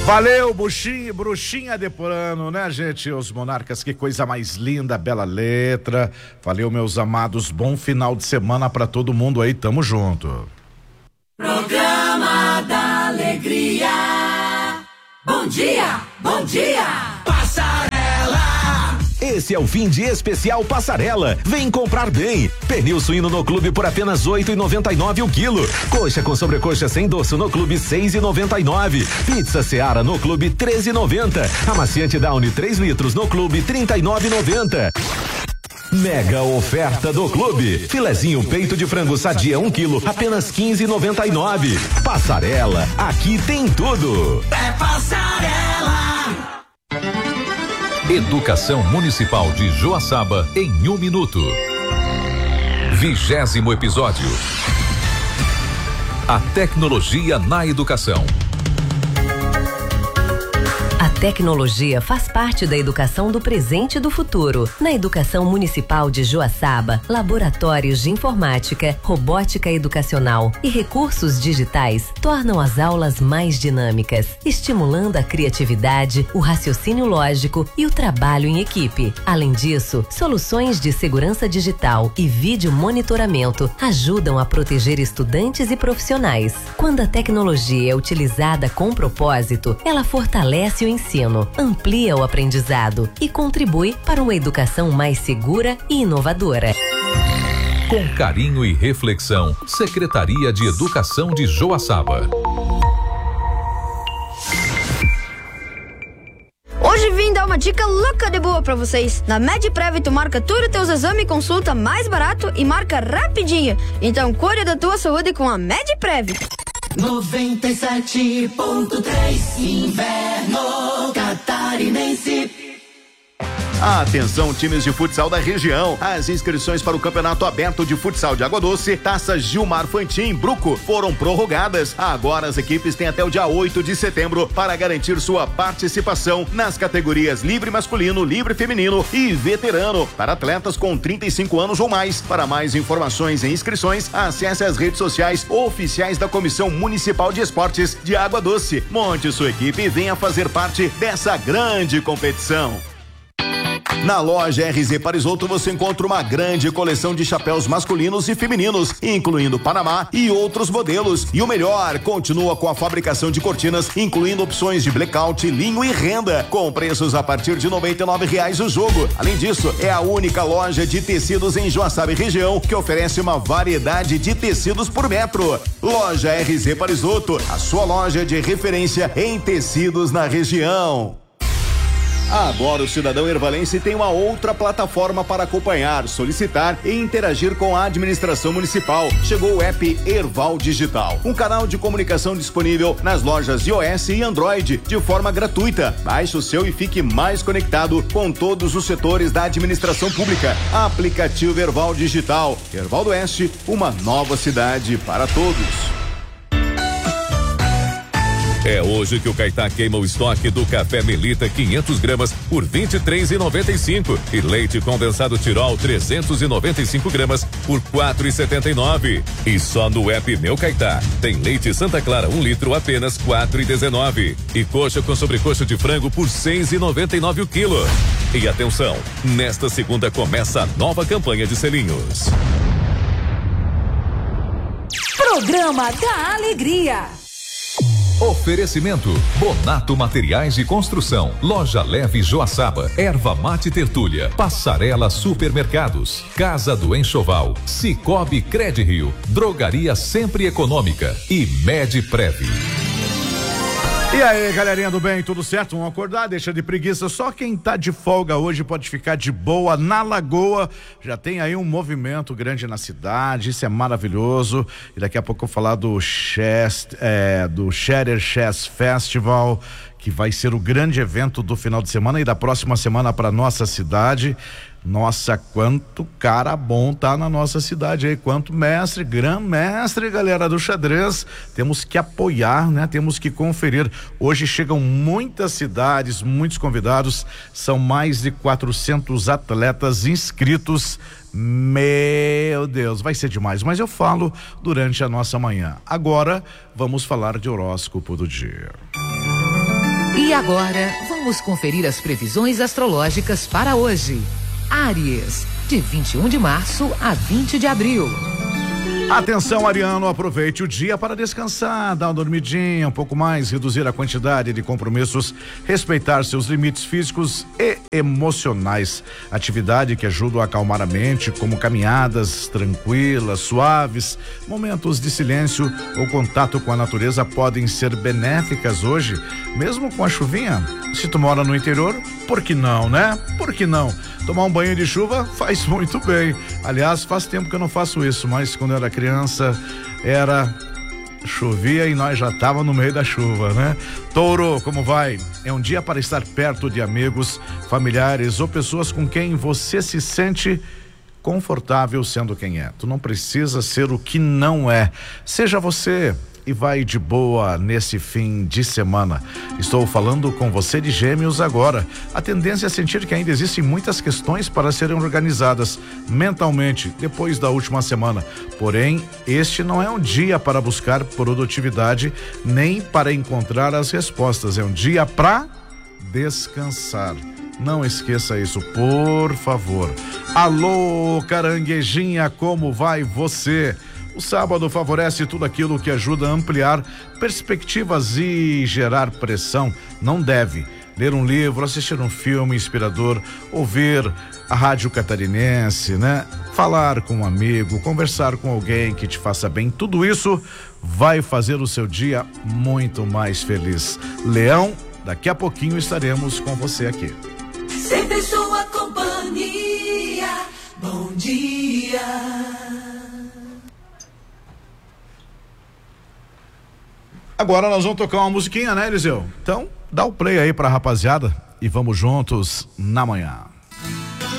Valeu, bruxinha de pano, né, gente? Os Monarcas, que coisa mais linda, bela letra. Valeu, meus amados, bom final de semana pra todo mundo aí, tamo junto. Programa da Alegria. Bom dia, bom dia. Passarela. Esse é o fim de especial Passarela. Vem comprar bem. Pernil suíno no clube por apenas 8,99 o quilo. Coxa com sobrecoxa sem dorso no clube 6,99. Pizza Seara no clube 13,90. Amaciante Downy 3 litros no clube 39,90. Mega oferta do clube. Filezinho peito de frango sadia 1 quilo, apenas 15,99. Passarela, aqui tem tudo. É Passarela. Educação Municipal de Joaçaba em 1 minuto. 20º episódio. A tecnologia na educação. A tecnologia faz parte da educação do presente e do futuro. Na Educação Municipal de Joaçaba, laboratórios de informática, robótica educacional e recursos digitais tornam as aulas mais dinâmicas, estimulando a criatividade, o raciocínio lógico e o trabalho em equipe. Além disso, soluções de segurança digital e vídeo monitoramento ajudam a proteger estudantes e profissionais. Quando a tecnologia é utilizada com propósito, ela fortalece o ensino, amplia o aprendizado e contribui para uma educação mais segura e inovadora. Com carinho e reflexão, Secretaria de Educação de Joaçaba. Hoje vim dar uma dica louca de boa pra vocês. Na Medprev tu marca tudo teus exames e consulta mais barato e marca rapidinho. Então cuide da tua saúde com a Medprev. 97.3 Inverno Catarinense. Atenção, times de futsal da região. As inscrições para o Campeonato Aberto de Futsal de Água Doce, Taça Gilmar Fantin Bruco, foram prorrogadas. Agora as equipes têm até o dia 8 de setembro para garantir sua participação nas categorias livre masculino, livre feminino e veterano, para atletas com 35 anos ou mais. Para mais informações e inscrições, acesse as redes sociais oficiais da Comissão Municipal de Esportes de Água Doce. Monte sua equipe e venha fazer parte dessa grande competição. Na loja RZ Parisotto você encontra uma grande coleção de chapéus masculinos e femininos, incluindo Panamá e outros modelos. E o melhor, continua com a fabricação de cortinas, incluindo opções de blackout, linho e renda, com preços a partir de R$99 o jogo. Além disso, é a única loja de tecidos em Joaçaba e região que oferece uma variedade de tecidos por metro. Loja RZ Parisotto, a sua loja de referência em tecidos na região. Agora o cidadão ervalense tem uma outra plataforma para acompanhar, solicitar e interagir com a administração municipal. Chegou o app Erval Digital, um canal de comunicação disponível nas lojas iOS e Android de forma gratuita. Baixe o seu e fique mais conectado com todos os setores da administração pública. Aplicativo Erval Digital. Erval do Oeste, uma nova cidade para todos. É hoje que o Caetá queima o estoque do café Melita 500 gramas por R$23,95 e leite condensado Tirol 395 gramas por R$4,79. E só no app Meu Caetá tem leite Santa Clara 1 litro apenas R$4,19 e coxa com sobrecoxa de frango por R$6,99 o quilo. E atenção, nesta segunda começa a nova campanha de selinhos. Programa da Alegria. Oferecimento: Bonato Materiais de Construção, Loja Leve Joaçaba, Erva Mate Tertúlia, Passarela Supermercados, Casa do Enxoval, Cicobi Credrio, Drogaria Sempre Econômica e Medprev. E aí, galerinha do bem, tudo certo? Vamos acordar, deixa de preguiça. Só quem tá de folga hoje pode ficar de boa na Lagoa. Já tem aí um movimento grande na cidade, isso é maravilhoso. E daqui a pouco eu vou falar do Shatter Chess Festival, que vai ser o grande evento do final de semana e da próxima semana para nossa cidade. Nossa, quanto cara bom tá na nossa cidade aí, quanto mestre, grã-mestre, galera do xadrez. Temos que apoiar, né? Temos que conferir. Hoje chegam muitas cidades, muitos convidados, são mais de 400 atletas inscritos. Meu Deus, vai ser demais, mas eu falo durante a nossa manhã. Agora, vamos falar de horóscopo do dia. E agora, vamos conferir as previsões astrológicas para hoje. Áries, de 21 de março a 20 de abril. Atenção, ariano, aproveite o dia para descansar, dar uma dormidinha, um pouco mais, reduzir a quantidade de compromissos, respeitar seus limites físicos e emocionais. Atividade que ajuda a acalmar a mente, como caminhadas tranquilas, suaves, momentos de silêncio ou contato com a natureza podem ser benéficas hoje, mesmo com a chuvinha. Se tu mora no interior, por que não, né? Por que não? Tomar um banho de chuva faz muito bem. Aliás, faz tempo que eu não faço isso, mas quando eu era criança, chovia e nós já tava no meio da chuva, né? Touro, como vai? É um dia para estar perto de amigos, familiares ou pessoas com quem você se sente confortável sendo quem é. Tu não precisa ser o que não é. Seja você e vai de boa nesse fim de semana. Estou falando com você de Gêmeos agora. A tendência é sentir que ainda existem muitas questões para serem organizadas mentalmente depois da última semana. Porém, este não é um dia para buscar produtividade nem para encontrar as respostas. É um dia para descansar. Não esqueça isso, por favor. Alô, caranguejinha, como vai você? O sábado favorece tudo aquilo que ajuda a ampliar perspectivas e gerar pressão. Não deve ler um livro, assistir um filme inspirador, ouvir a rádio catarinense, né? Falar com um amigo, conversar com alguém que te faça bem. Tudo isso vai fazer o seu dia muito mais feliz. Leão, daqui a pouquinho estaremos com você aqui. Sempre sua companhia. Bom dia. Agora nós vamos tocar uma musiquinha, né, Eliseu? Então, dá o play aí pra rapaziada e vamos juntos na manhã.